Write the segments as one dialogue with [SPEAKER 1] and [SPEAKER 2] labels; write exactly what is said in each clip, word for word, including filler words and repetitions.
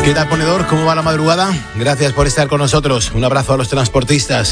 [SPEAKER 1] ¿Qué tal, ponedor? ¿Cómo va la madrugada? Gracias por estar con nosotros. Un abrazo a los transportistas.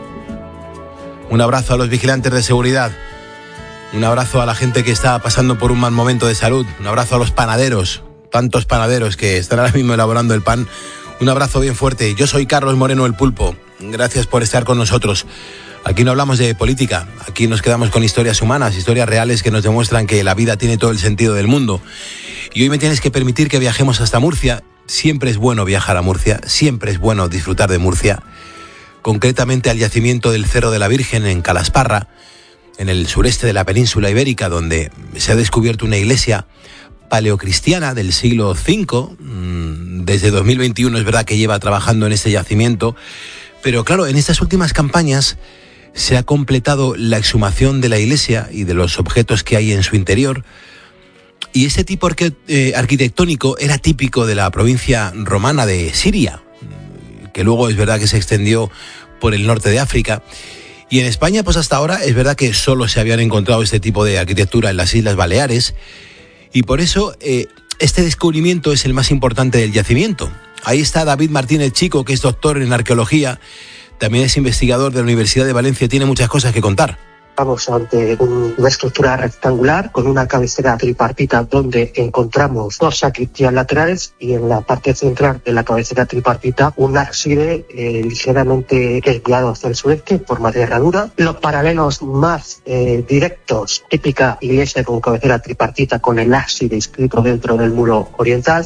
[SPEAKER 1] Un abrazo a los vigilantes de seguridad. Un abrazo a la gente que está pasando por un mal momento de salud. Un abrazo a los panaderos. Tantos panaderos que están ahora mismo elaborando el pan. Un abrazo bien fuerte. Yo soy Carlos Moreno, el Pulpo. Gracias por estar con nosotros. Aquí no hablamos de política. Aquí nos quedamos con historias humanas, historias reales que nos demuestran que la vida tiene todo el sentido del mundo. Y hoy me tienes que permitir que viajemos hasta Murcia. Siempre es bueno viajar a Murcia, siempre es bueno disfrutar de Murcia, concretamente al yacimiento del Cerro de la Virgen en Calasparra, en el sureste de la península ibérica, donde se ha descubierto una iglesia paleocristiana del siglo quinto. Desde dos mil veintiuno es verdad que lleva trabajando en este yacimiento, pero claro, en estas últimas campañas se ha completado la exhumación de la iglesia y de los objetos que hay en su interior. Y este tipo eh, arquitectónico era típico de la provincia romana de Siria, que luego es verdad que se extendió por el norte de África. Y en España, pues hasta ahora, es verdad que solo se habían encontrado este tipo de arquitectura en las Islas Baleares. Y por eso eh, este descubrimiento es el más importante del yacimiento. Ahí está David Martínez Chico, que es doctor en arqueología, también es investigador de la Universidad de Valencia y tiene muchas cosas que contar.
[SPEAKER 2] Estamos ante una estructura rectangular con una cabecera tripartita donde encontramos dos sacristías laterales y en la parte central de la cabecera tripartita un ábside eh, ligeramente desviado hacia el sureste en forma de herradura. Los paralelos más eh, directos, típica iglesia con cabecera tripartita con el ábside inscrito dentro del muro oriental.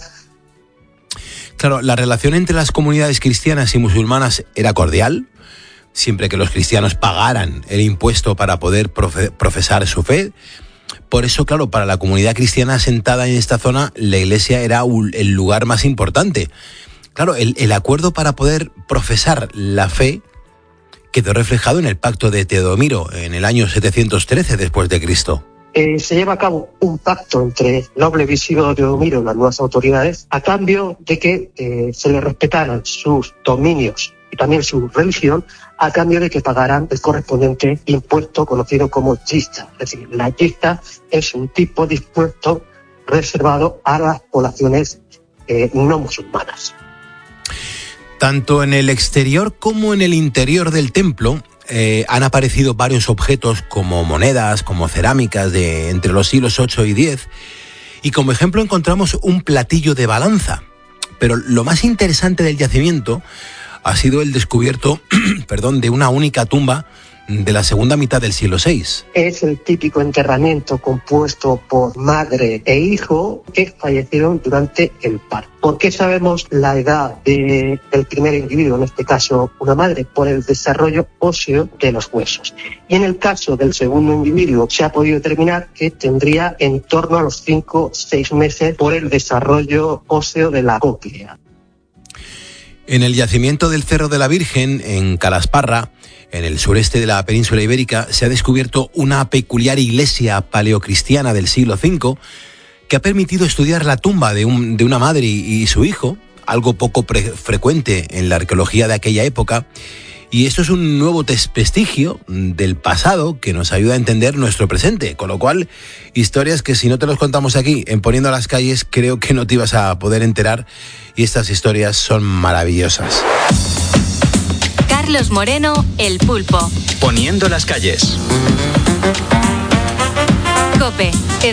[SPEAKER 1] Claro, la relación entre las comunidades cristianas y musulmanas era cordial. Siempre que los cristianos pagaran el impuesto para poder profe- profesar su fe. Por eso, claro, para la comunidad cristiana asentada en esta zona, la iglesia era un, el lugar más importante. Claro, el, el acuerdo para poder profesar la fe quedó reflejado en el pacto de Teodomiro en el año setecientos trece después de Cristo.
[SPEAKER 2] Eh, se lleva a cabo un pacto entre el noble visigodo Teodomiro y las nuevas autoridades a cambio de que eh, se le respetaran sus dominios y también su religión, a cambio de que pagaran el correspondiente impuesto conocido como yista. Es decir, la yista es un tipo de impuesto reservado a las poblaciones eh, no musulmanas.
[SPEAKER 1] Tanto en el exterior como en el interior del templo eh, han aparecido varios objetos como monedas, como cerámicas de entre los siglos ocho y diez, y como ejemplo encontramos un platillo de balanza. Pero lo más interesante del yacimiento ha sido el descubierto perdón, de una única tumba de la segunda mitad del siglo seis.
[SPEAKER 2] Es el típico enterramiento compuesto por madre e hijo que fallecieron durante el parto. ¿Por qué sabemos la edad de, del primer individuo, en este caso una madre? Por el desarrollo óseo de los huesos. Y en el caso del segundo individuo se ha podido determinar que tendría en torno a los cinco o seis meses por el desarrollo óseo de la cóclea.
[SPEAKER 1] En el yacimiento del Cerro de la Virgen, en Calasparra, en el sureste de la península ibérica, se ha descubierto una peculiar iglesia paleocristiana del siglo cinco que ha permitido estudiar la tumba de, un, de una madre y, y su hijo, algo poco pre- frecuente en la arqueología de aquella época. Y esto es un nuevo vestigio del pasado que nos ayuda a entender nuestro presente. Con lo cual, historias que si no te los contamos aquí, en Poniendo las Calles, creo que no te ibas a poder enterar. Y estas historias son maravillosas.
[SPEAKER 3] Carlos Moreno, el Pulpo.
[SPEAKER 4] Poniendo las Calles.
[SPEAKER 3] COPE.